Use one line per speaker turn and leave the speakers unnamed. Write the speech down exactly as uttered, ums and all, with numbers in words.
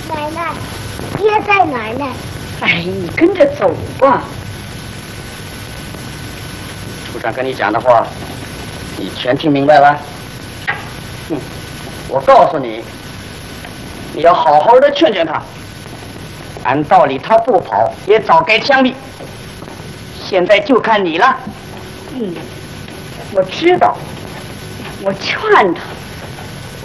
奶奶，爹在哪儿呢？
哎，你跟着走吧。
处长跟你讲的话，你全听明白了？哼，我告诉你，你要好好的劝劝他。按道理他不跑，也早该枪毙。现在就看你了。
嗯，我知道，我劝他。